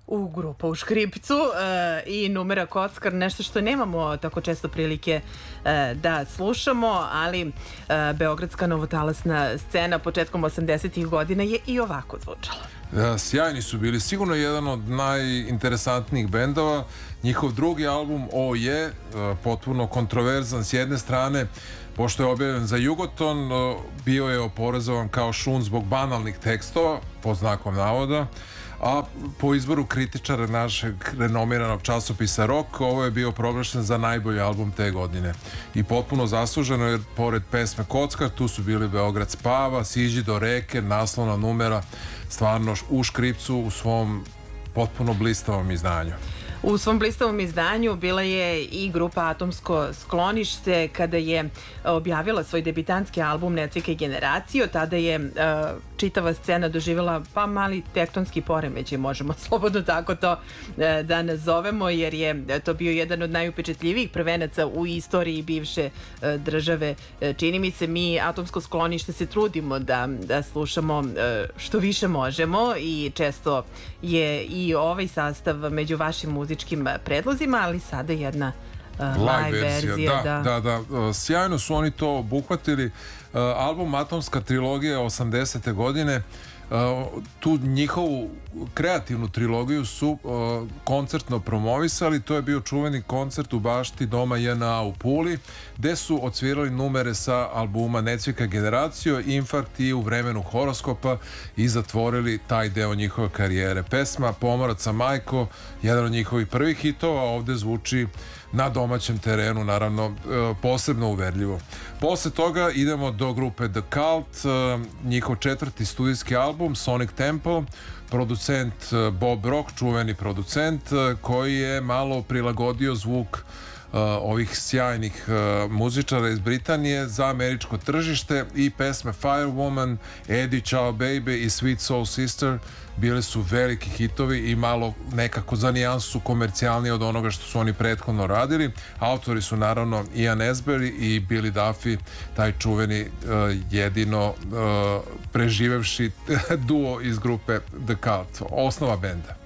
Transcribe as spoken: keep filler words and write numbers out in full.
U grupa u škripcu uh, i numera Kockar, nešto što nemamo tako često prilike uh, da slušamo, ali uh, beogradska novotalasna scena početkom osamdesetih godina je i ovako zvučala. Da, sjajni su bili, sigurno jedan od najinteresantnijih bendova. Njihov drugi album O je uh, potpuno kontroverzan. S jedne strane, pošto je objavljen za Jugoton, uh, bio je oporezovan kao šund zbog banalnih tekstova, po znakom navoda, a po izboru kritičara našeg renomiranog časopisa Rock, ovo je bio proglašen za najbolji album te godine. I potpuno zasluženo, jer pored pesme Kockar, tu su bili Beograd spava, Siđi do reke, naslovna numera, stvarno u škripcu u svom potpuno blistavom izdanju. U svom blistavom izdanju bila je i grupa Atomsko sklonište kada je objavila svoj debitanski album Necvika i generacija. Tada je uh, čitava scena doživjela pa mali tektonski poremećaj, možemo slobodno tako to uh, da nazovemo, jer je to bio jedan od najupečetljivijih prvenaca u istoriji bivše uh, države. Uh, čini mi se, mi Atomsko sklonište se trudimo da, da slušamo uh, što više možemo i često je i ovaj sastav među vašim muzičkim predlozima, ali sada jedna uh, live, live verzija. Da, da, da, da. Sjajno su oni to obuhvatili. Uh, album Atomska trilogija osamdesete godine, uh, tu njihovu kreativnu trilogiju su uh, koncertno promovisali. To je bio čuveni koncert u bašti Doma J N A u Puli, gde su odsvirali numere sa albuma Necvika generacija, Infarkt i U vremenu horoskopa i zatvorili taj deo njihove karijere. Pesma Pomoraca Majko, jedan od njihovih prvih hitova, ovde zvuči na domaćem terenu, naravno posebno uverljivo. Posle toga idemo do grupe The Cult, njihov četvrti studijski album Sonic Temple, producent Bob Rock, čuveni producent, koji je malo prilagodio zvuk Uh, ovih sjajnih uh, muzičara iz Britanije za američko tržište i pesme Firewoman, Eddie Ciao Baby i Sweet Soul Sister bili su veliki hitovi i malo nekako za nijansu komercijalniji od onoga što su oni prethodno radili. Autori su naravno Ian Astbury i Billy Duffy, taj čuveni uh, jedino uh, preživevši duo iz grupe The Cult, osnova benda.